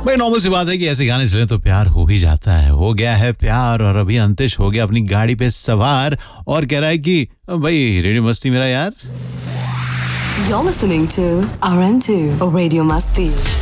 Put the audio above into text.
भाई नॉर्मल सी बात है कि ऐसे गाने चले तो प्यार हो ही जाता है। हो गया है प्यार और अभी अंतिश हो गया अपनी गाड़ी पे सवार और कह रहा है कि भाई रेडियो मस्ती मेरा यार। You're listening to RM2 Radio Masti.